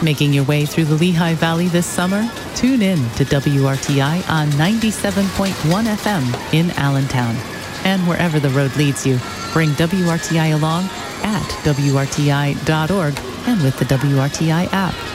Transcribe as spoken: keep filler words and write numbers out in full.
Making your way through the Lehigh Valley this summer? Tune in to W R T I on ninety-seven point one F M in Allentown. And wherever the road leads you, bring W R T I along at W R T I dot org and with the W R T I app.